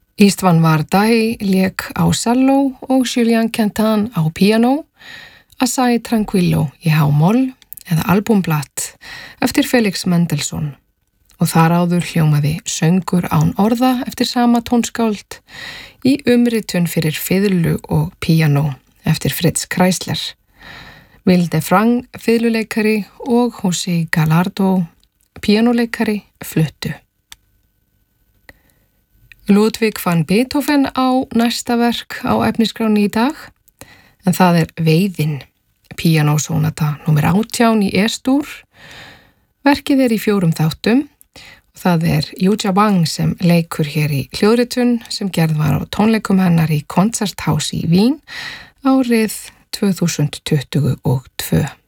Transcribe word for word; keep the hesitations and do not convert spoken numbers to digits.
Istvan Vardai lék á celló og Julian Quentin á piano, Assai Tranquillo í hámoll eða Albumblatt eftir Felix Mendelssohn og þar áður hljómaði Söngur án orða eftir sama tónskáld í umritun fyrir fiðlu og piano eftir Fritz Kreisler, Vilde Frang fiðluleikari og José Gallardo píanoleikari fluttu. Ludwig van Beethoven á næsta verk á efnisskráni í dag, en það er Veiðin, píanósónata númer átján í E-stúr. Verkið er í fjórum þáttum og það er Yuja Wang sem leikur hér í hljóðritun sem gerð var á tónleikum hennar í Konzerthaus í Vín árið tvö þúsund tuttugu og tvö.